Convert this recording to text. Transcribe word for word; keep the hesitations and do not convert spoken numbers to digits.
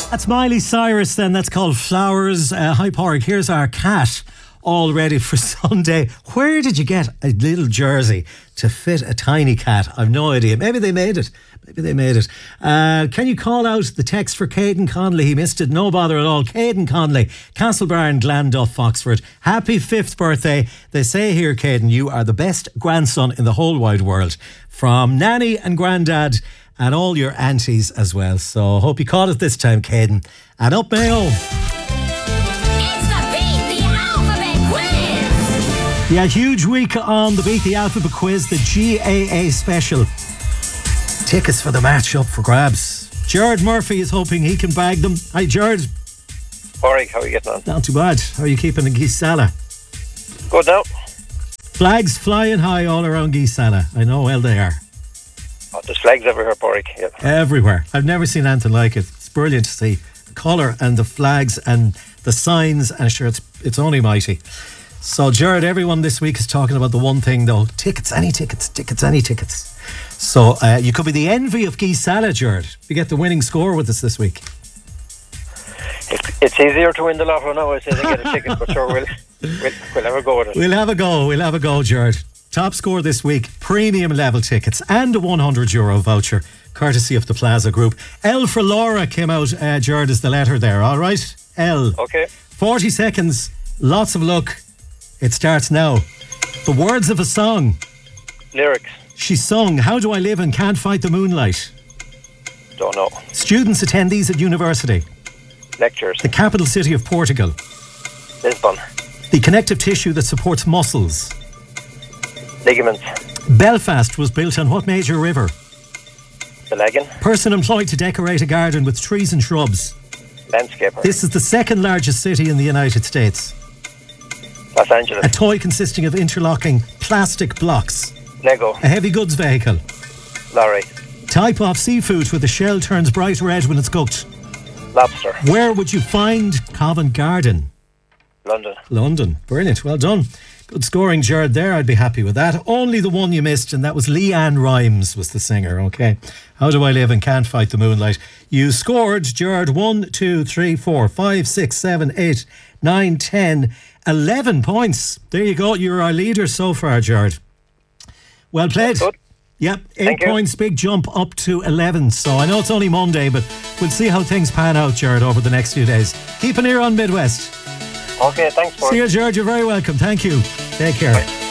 That's Miley Cyrus then. That's called Flowers. Uh, hi, Porrick. Here's our cat all ready for Sunday. Where did you get a little jersey to fit a tiny cat? I've no idea. Maybe they made it. Maybe they made it. Uh, can you call out the text for Caden Conley? He missed it. No bother at all. Caden Conley, Castlebarn, Glanduff, Foxford. Happy fifth birthday. They say here, Caden, you are the best grandson in the whole wide world. From Nanny and Grandad and all your aunties as well. So hope you caught it this time, Caden. And up Mayo. It's the Beat the Alphabet Quiz. Yeah, huge week on the Beat the Alphabet Quiz, the G A A special. Tickets for the match up for grabs. Jared Murphy is hoping he can bag them. Hi, Jared. Porrick, how are you getting on? Not too bad. How are you keeping in Geesala? Good now. Flags flying high all around Geesala. I know well they are. Oh, there's flags everywhere, Porrick. Yeah. Everywhere. I've never seen anything like it. It's brilliant to see the colour and the flags and the signs, and sure, it's it's only mighty. So, Jared, everyone this week is talking about the one thing though: tickets, any tickets, tickets, any tickets. So uh, you could be the envy of Geesala, Jared. You get the winning score with us this week. It's, it's easier to win the lotto now, I say, than get a ticket, but sure, we'll, we'll, we'll have a go with it. We'll have a go. We'll have a go, Jared. Top score this week: premium level tickets and a one hundred euro voucher, courtesy of the Plaza Group. L for Laura came out, uh, Jared, is the letter there, all right? L. Okay. forty seconds, lots of luck. It starts now. The words of a song. Lyrics. She sung, "How do I live and can't fight the moonlight?" Don't know. Students attend these at university. Lectures. The capital city of Portugal. Lisbon. The connective tissue that supports muscles. Ligaments. Belfast was built on what major river? The Lagan. Person employed to decorate a garden with trees and shrubs. Landscaper. This is the second largest city in the United States. Los Angeles. A toy consisting of interlocking plastic blocks. Lego. A heavy goods vehicle. Lorry. Type of seafood where the shell turns bright red when it's cooked. Lobster. Where would you find Covent Garden? London. London. Brilliant. Well done. Good scoring, Jared, there. I'd be happy with that. Only the one you missed, and that was Leanne Rimes was the singer, okay? How do I live and can't fight the moonlight? You scored, Jared, one, two, three, four, five, six, seven, eight, nine, ten, eleven points. There you go. You're our leader so far, Jared. Well played. Good. Yep, eight Thank you. points, big jump up to eleven. So I know it's only Monday, but we'll see how things pan out, Jared, over the next few days. Keep an ear on Midwest. Okay, thanks, Porrick. See you, Jared. You're very welcome. Thank you. Take care. Bye.